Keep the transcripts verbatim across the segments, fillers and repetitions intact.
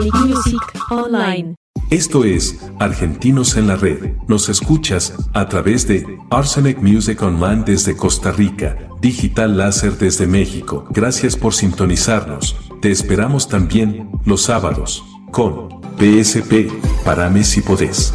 Music Online. Esto es Argentinos en la Red. Nos escuchas a través de Arsenic Music Online desde Costa Rica, Digital Láser desde México. Gracias por sintonizarnos. Te esperamos también los sábados con P S P, Parame si podés.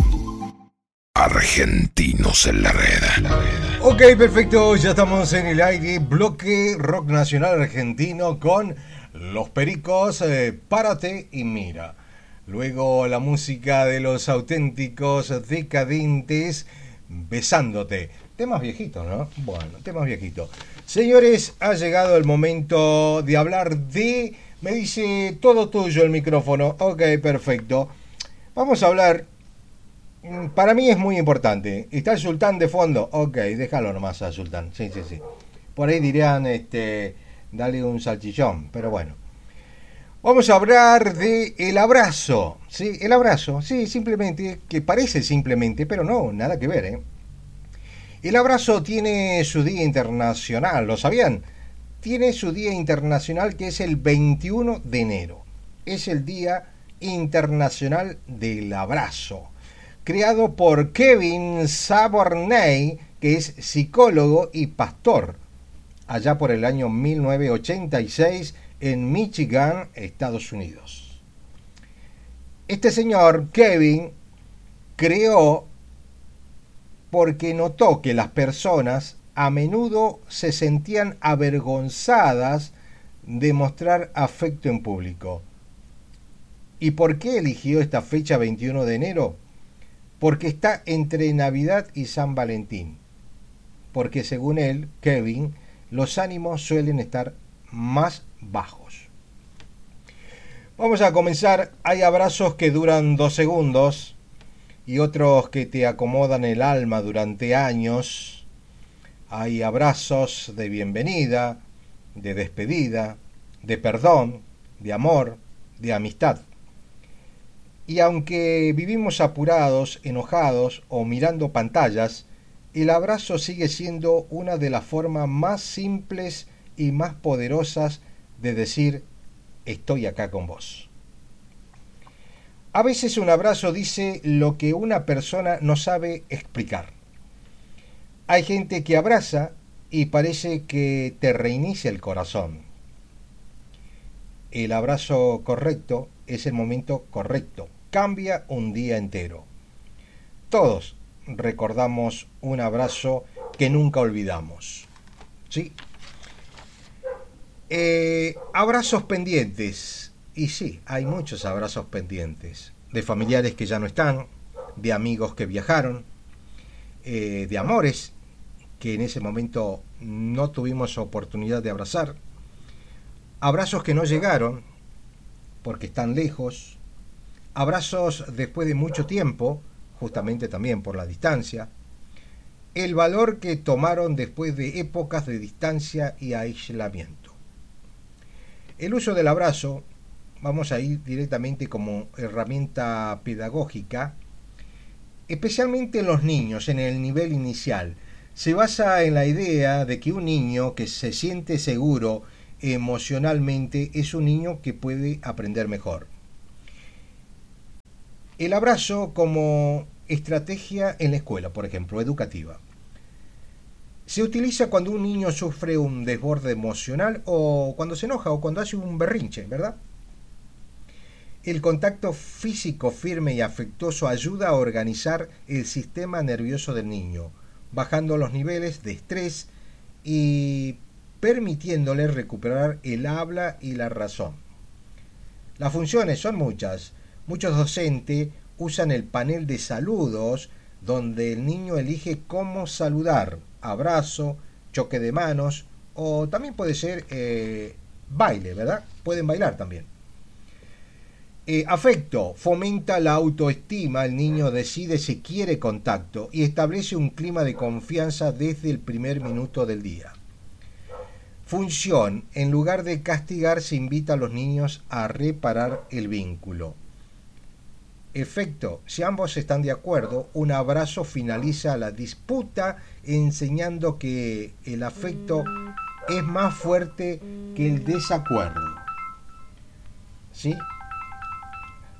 Argentinos en la Red. Ok, perfecto, ya estamos en el aire. Bloque Rock Nacional Argentino con Los Pericos, eh, Párate y Mira. Luego la música de Los Auténticos Decadentes, Besándote. Temas viejitos, ¿no? Bueno, temas viejitos. Señores, ha llegado el momento de hablar de... Me dice, todo tuyo el micrófono. Ok, perfecto. Vamos a hablar... Para mí es muy importante. ¿Está el Sultán de fondo? Ok, déjalo nomás al Sultán. Sí, sí, sí. Por ahí dirían, este, dale un salchichón, pero bueno. Vamos a hablar de el abrazo. Sí, el abrazo. Sí, simplemente, que parece simplemente, pero no, nada que ver, ¿eh? El abrazo tiene su día internacional, ¿lo sabían? Tiene su día internacional que es el veintiuno de enero. Es el Día Internacional del Abrazo. Creado por Kevin Sabornay, que es psicólogo y pastor, allá por el año mil novecientos ochenta y seis en Michigan, Estados Unidos. Este señor, Kevin, creó porque notó que las personas a menudo se sentían avergonzadas de mostrar afecto en público. ¿Y por qué eligió esta fecha veintiuno de enero? Porque está entre Navidad y San Valentín. Porque según él, Kevin, los ánimos suelen estar más bajos. Vamos a comenzar. Hay abrazos que duran dos segundos y otros que te acomodan el alma durante años. Hay abrazos de bienvenida, de despedida, de perdón, de amor, de amistad. Y aunque vivimos apurados, enojados o mirando pantallas, el abrazo sigue siendo una de las formas más simples y más poderosas de decir estoy acá con vos. A veces un abrazo dice lo que una persona no sabe explicar. Hay gente que abraza y parece que te reinicia el corazón. El abrazo correcto es el momento correcto. Cambia un día entero. Todos recordamos un abrazo que nunca olvidamos. ¿Sí? Eh, abrazos pendientes. Y sí, hay muchos abrazos pendientes. De familiares que ya no están, de amigos que viajaron, eh, de amores que en ese momento no tuvimos oportunidad de abrazar. Abrazos que no llegaron porque están lejos. Abrazos después de mucho tiempo, justamente también por la distancia. El valor que tomaron después de épocas de distancia y aislamiento. El uso del abrazo, vamos a ir directamente como herramienta pedagógica, especialmente en los niños, en el nivel inicial. Se basa en la idea de que un niño que se siente seguro emocionalmente es un niño que puede aprender mejor. El abrazo como estrategia en la escuela, por ejemplo, educativa. Se utiliza cuando un niño sufre un desborde emocional o cuando se enoja o cuando hace un berrinche, ¿verdad? El contacto físico firme y afectuoso ayuda a organizar el sistema nervioso del niño, bajando los niveles de estrés y permitiéndole recuperar el habla y la razón. Las funciones son muchas. Muchos docentes usan el panel de saludos donde el niño elige cómo saludar, abrazo, choque de manos o también puede ser eh, baile, ¿verdad? Pueden bailar también. Eh, afecto, fomenta la autoestima, el niño decide si quiere contacto y establece un clima de confianza desde el primer minuto del día. Función, en lugar de castigar se invita a los niños a reparar el vínculo. Efecto, si ambos están de acuerdo, un abrazo finaliza la disputa enseñando que el afecto es más fuerte que el desacuerdo. ¿Sí?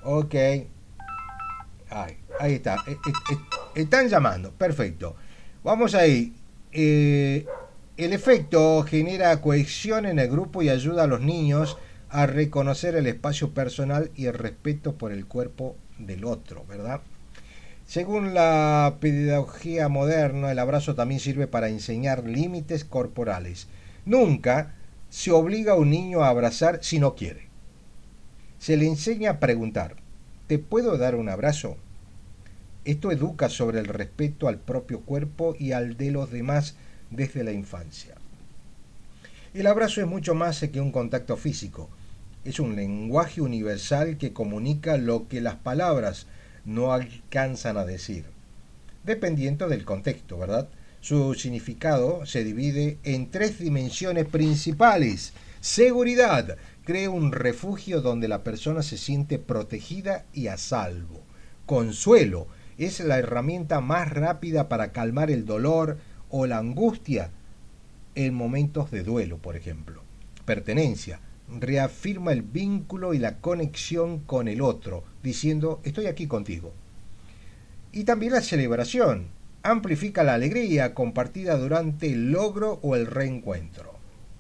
Ok. Ahí, ahí está. E- e- e- Están llamando. Perfecto. Vamos ahí. Eh, el efecto genera cohesión en el grupo y ayuda a los niños a reconocer el espacio personal y el respeto por el cuerpo del otro, ¿verdad? Según la pedagogía moderna, el abrazo también sirve para enseñar límites corporales. Nunca se obliga a un niño a abrazar si no quiere. Se le enseña a preguntar, ¿te puedo dar un abrazo? Esto educa sobre el respeto al propio cuerpo y al de los demás desde la infancia. El abrazo es mucho más que un contacto físico. Es un lenguaje universal que comunica lo que las palabras no alcanzan a decir, dependiendo del contexto, ¿verdad? Su significado se divide en tres dimensiones principales. Seguridad. Crea un refugio donde la persona se siente protegida y a salvo. Consuelo. Es la herramienta más rápida para calmar el dolor o la angustia en momentos de duelo, por ejemplo. Pertenencia. Reafirma el vínculo y la conexión con el otro, diciendo, estoy aquí contigo. Y también la celebración. Amplifica la alegría compartida durante el logro o el reencuentro.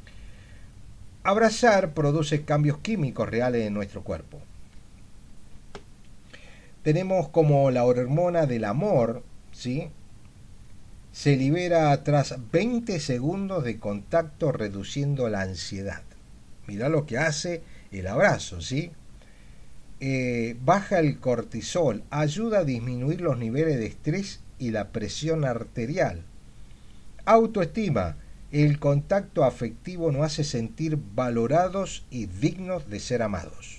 Abrazar produce cambios químicos reales en nuestro cuerpo. Tenemos como la hormona del amor, ¿sí? Se libera tras veinte segundos de contacto, reduciendo la ansiedad. Mirá lo que hace el abrazo, ¿sí? Eh, baja el cortisol, ayuda a disminuir los niveles de estrés y la presión arterial. Autoestima. El contacto afectivo nos hace sentir valorados y dignos de ser amados.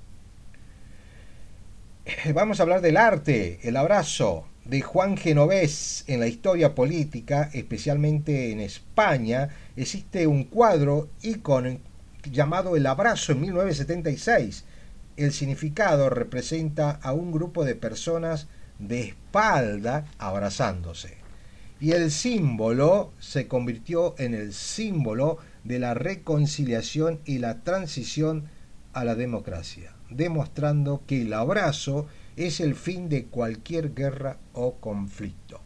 Vamos a hablar del arte, el abrazo de Juan Genovés. En la historia política, especialmente en España, existe un cuadro ícono llamado El Abrazo en mil novecientos setenta y seis. El significado representa a un grupo de personas de espalda abrazándose. Y el símbolo se convirtió en el símbolo de la reconciliación y la transición a la democracia, demostrando que el abrazo es el fin de cualquier guerra o conflicto.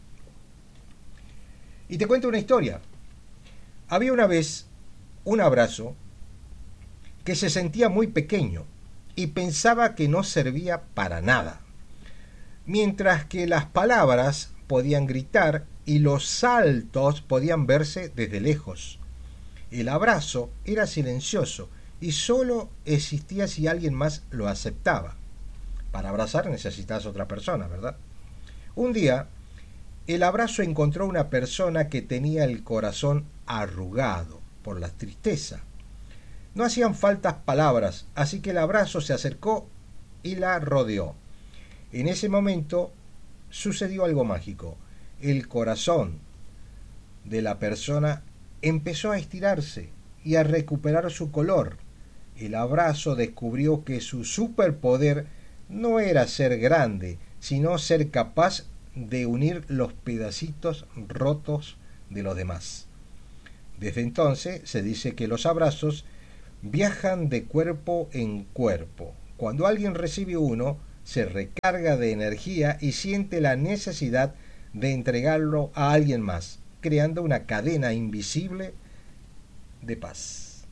Y te cuento una historia. Había una vez un abrazo que se sentía muy pequeño y pensaba que no servía para nada, mientras que las palabras podían gritar y los saltos podían verse desde lejos. El abrazo era silencioso y solo existía si alguien más lo aceptaba. Para abrazar necesitas otra persona, ¿verdad? Un día, el abrazo encontró una persona que tenía el corazón arrugado por la tristeza. No hacían falta palabras, así que el abrazo se acercó y la rodeó. En ese momento sucedió algo mágico. El corazón de la persona empezó a estirarse y a recuperar su color. El abrazo descubrió que su superpoder no era ser grande, sino ser capaz de unir los pedacitos rotos de los demás. Desde entonces se dice que los abrazos viajan de cuerpo en cuerpo. Cuando alguien recibe uno, se recarga de energía y siente la necesidad de entregarlo a alguien más, creando una cadena invisible de paz.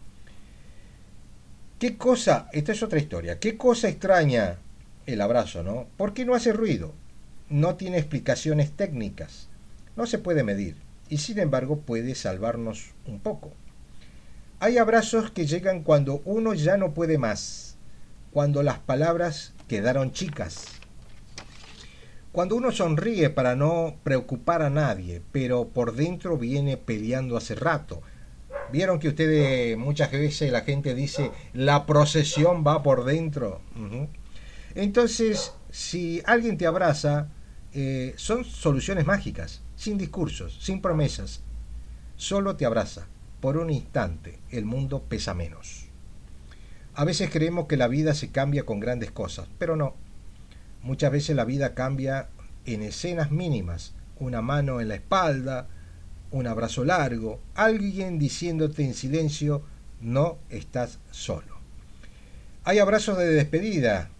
¿Qué cosa? Esta es otra historia. ¿Qué cosa extraña el abrazo, no? ¿Por qué no hace ruido? No tiene explicaciones técnicas. No se puede medir y sin embargo puede salvarnos un poco. Hay abrazos que llegan cuando uno ya no puede más, cuando las palabras quedaron chicas. Cuando uno sonríe para no preocupar a nadie, pero por dentro viene peleando hace rato. Vieron que ustedes, muchas veces la gente dice, la procesión va por dentro. Uh-huh. Entonces, si alguien te abraza, eh, son soluciones mágicas, sin discursos, sin promesas. Solo te abraza. Por un instante, el mundo pesa menos. A veces creemos que la vida se cambia con grandes cosas, pero no. Muchas veces la vida cambia en escenas mínimas, una mano en la espalda, un abrazo largo, alguien diciéndote en silencio, no estás solo. Hay abrazos de despedida,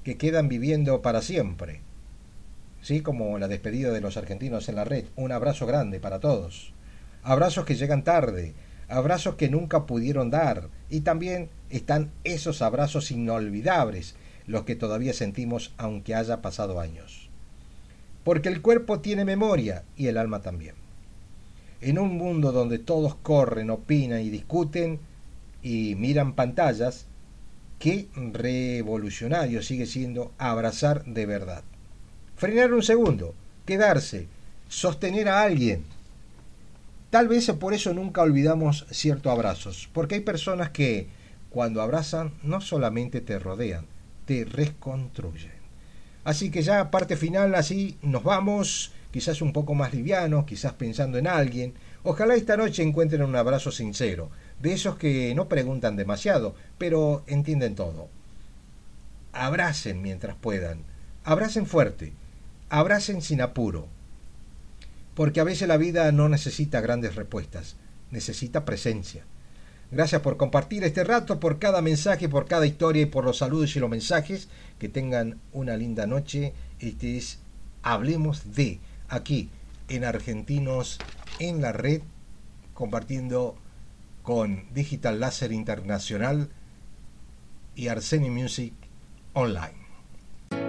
que quedan viviendo para siempre. Sí, como la despedida de los argentinos en la red. Un abrazo grande para todos. Abrazos que llegan tarde, abrazos que nunca pudieron dar. Y también están esos abrazos inolvidables, los que todavía sentimos aunque haya pasado años. Porque el cuerpo tiene memoria y el alma también. En un mundo donde todos corren, opinan y discuten y miran pantallas, qué revolucionario sigue siendo abrazar de verdad. Frenar un segundo, quedarse, sostener a alguien. Tal vez por eso nunca olvidamos ciertos abrazos, porque hay personas que cuando abrazan no solamente te rodean, te reconstruyen. Así que ya parte final, así nos vamos, quizás un poco más livianos, quizás pensando en alguien. Ojalá esta noche encuentren un abrazo sincero, de esos que no preguntan demasiado, pero entienden todo. Abracen mientras puedan, abracen fuerte, abracen sin apuro, porque a veces la vida no necesita grandes respuestas, necesita presencia. Gracias por compartir este rato, por cada mensaje, por cada historia y por los saludos y los mensajes. Que tengan una linda noche. Este es Hablemos de, aquí en Argentinos en la Red, compartiendo con Digital Láser Internacional y Arsenic Music Online.